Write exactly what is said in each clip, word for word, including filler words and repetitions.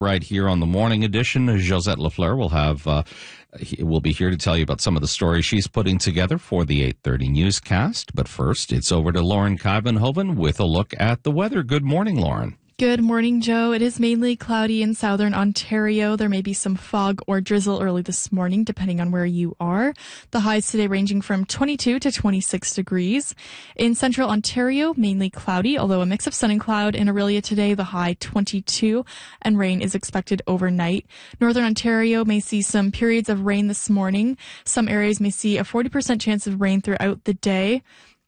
Right here on the morning edition, Josette Lafleur will have uh, will be here to tell you about some of the stories she's putting together for the eight thirty newscast. But first, it's over to Lauren Kuyvenhoven with a look at the weather. Good morning, Lauren. Good morning, Joe. It is mainly cloudy in southern Ontario. There may be some fog or drizzle early this morning, depending on where you are. The highs today ranging from twenty-two to twenty-six degrees. In central Ontario, mainly cloudy, although a mix of sun and cloud. In Orillia today, the high twenty-two, and rain is expected overnight. Northern Ontario may see some periods of rain this morning. Some areas may see a forty percent chance of rain throughout the day.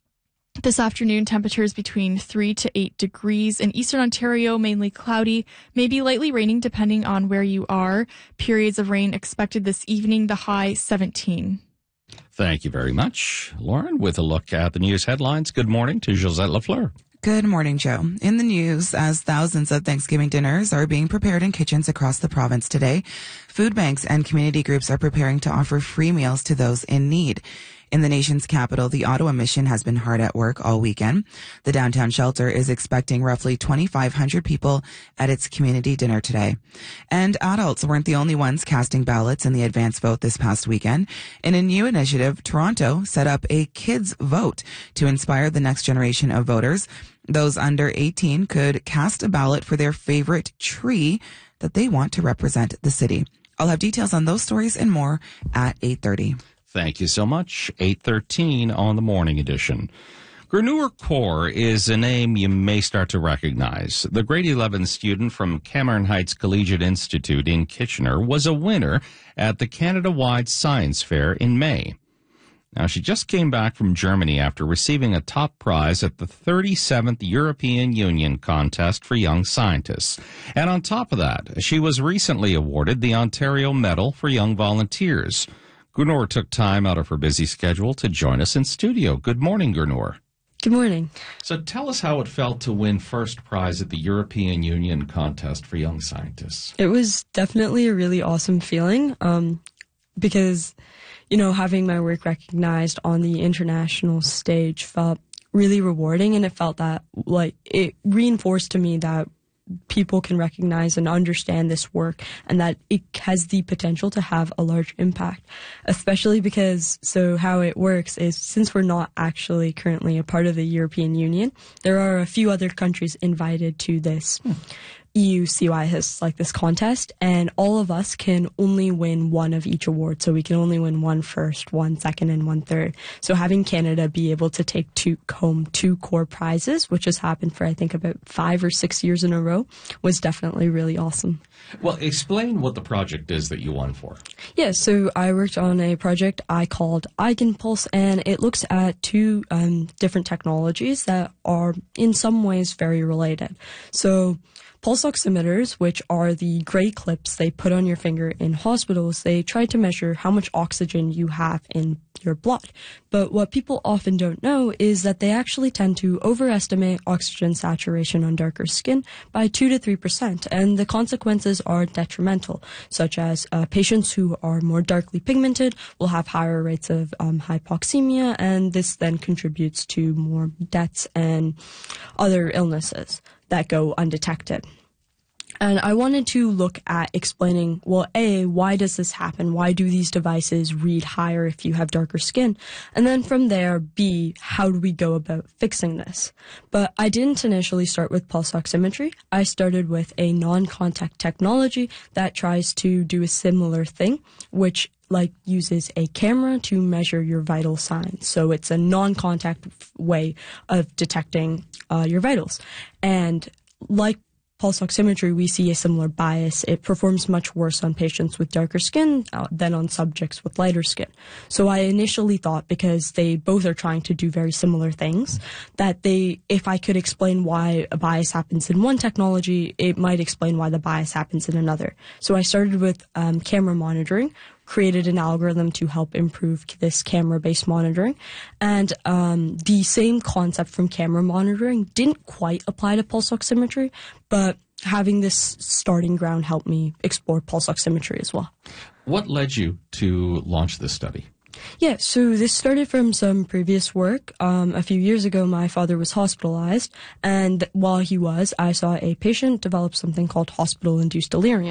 This afternoon, temperatures between three to eight degrees. In eastern Ontario, mainly cloudy, maybe lightly raining depending on where you are. Periods of rain expected this evening, the high seventeen. Thank you very much, Lauren, with a look at the news headlines. Good morning to Josette Lafleur. Good morning, Joe. In the news, as thousands of Thanksgiving dinners are being prepared in kitchens across the province today, food banks and community groups are preparing to offer free meals to those in need. In the nation's capital, the Ottawa Mission has been hard at work all weekend. The downtown shelter is expecting roughly twenty-five hundred people at its community dinner today. And adults weren't the only ones casting ballots in the advance vote this past weekend. In a new initiative, Toronto set up a kids vote to inspire the next generation of voters. Those under eighteen could cast a ballot for their favorite tree that they want to represent the city. I'll have details on those stories and more at eight thirty. Thank you so much. eight thirteen on the morning edition. Gurnur Kaur is a name you may start to recognize. The grade eleven student from Cameron Heights Collegiate Institute in Kitchener was a winner at the Canada-wide Science Fair in May. Now, she just came back from Germany after receiving a top prize at the thirty-seventh European Union Contest for Young Scientists. And on top of that, she was recently awarded the Ontario Medal for Young Volunteers. Gurnur took time out of her busy schedule to join us in studio. Good morning, Gurnur. Good morning. So tell us how it felt to win first prize at the European Union Contest for Young Scientists. It was definitely a really awesome feeling um, because, you know, having my work recognized on the international stage felt really rewarding, and it felt that, like, it reinforced to me that people can recognize and understand this work and that it has the potential to have a large impact, especially because, so how it works is, since we're not actually currently a part of the European Union, there are a few other countries invited to this hmm. E U C Y has like this contest, and all of us can only win one of each award. So we can only win one first, one second, and one third. So having Canada be able to take two home two core prizes, which has happened for I think about five or six years in a row, was definitely really awesome. Well, explain what the project is that you won for. Yeah, so I worked on a project I called Eigenpulse, and it looks at two um, different technologies that are in some ways very related. So pulse oximeters, which are the gray clips they put on your finger in hospitals, they try to measure how much oxygen you have in your blood. But what people often don't know is that they actually tend to overestimate oxygen saturation on darker skin by two to three percent, and the consequences are detrimental, such as uh, patients who are more darkly pigmented will have higher rates of um, hypoxemia, and this then contributes to more deaths and other illnesses that go undetected. And I wanted to look at explaining, well, A, why does this happen? Why do these devices read higher if you have darker skin? And then from there, B, how do we go about fixing this? But I didn't initially start with pulse oximetry. I started with a non-contact technology that tries to do a similar thing, which like uses a camera to measure your vital signs. So it's a non-contact way of detecting uh, your vitals. And like pulse oximetry, we see a similar bias. It performs much worse on patients with darker skin uh, than on subjects with lighter skin. So I initially thought, because they both are trying to do very similar things, that they, if I could explain why a bias happens in one technology, it might explain why the bias happens in another. So I started with um, camera monitoring, created an algorithm to help improve this camera-based monitoring. And um, the same concept from camera monitoring didn't quite apply to pulse oximetry, but having this starting ground helped me explore pulse oximetry as well. What led you to launch this study? Yeah, so this started from some previous work. Um, a few years ago, my father was hospitalized, and while he was, I saw a patient develop something called hospital-induced delirium.